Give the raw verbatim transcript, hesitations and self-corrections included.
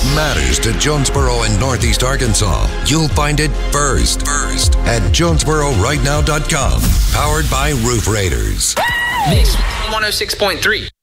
matters to Jonesboro and Northeast Arkansas, you'll find it first, first at Jonesboro Right Now dot com. Powered by Roof Raiders. Mix one oh six point three.